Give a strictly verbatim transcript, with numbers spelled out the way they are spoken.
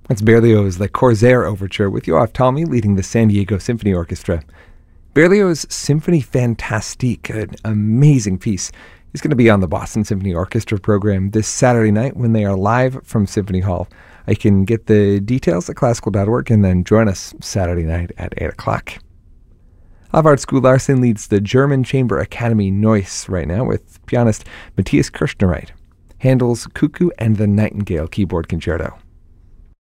That's Berlioz' Le Corsaire Overture with Yoav Talmy leading the San Diego Symphony Orchestra. Berlioz' Symphonie Fantastique, an amazing piece, is going to be on the Boston Symphony Orchestra program this Saturday night when they are live from Symphony Hall. I can get the details at classical dot org and then join us Saturday night at eight o'clock. Havard School Larson leads the German Chamber Academy Neuss right now with pianist Matthias Kirschnereit. Handel's Cuckoo and the Nightingale Keyboard Concerto.